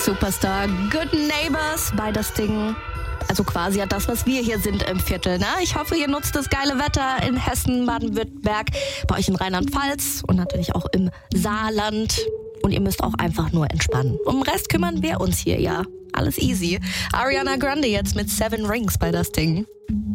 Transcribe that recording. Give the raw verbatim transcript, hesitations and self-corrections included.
Superstar, Good Neighbors bei das Ding. Also quasi ja das, was wir hier sind im Viertel. Ne? Ich hoffe, ihr nutzt das geile Wetter in Hessen, Baden-Württemberg, bei euch in Rheinland-Pfalz und natürlich auch im Saarland. Und ihr müsst auch einfach nur entspannen. Um den Rest kümmern wir uns hier, ja. Alles easy. Ariana Grande jetzt mit Seven Rings bei das Ding.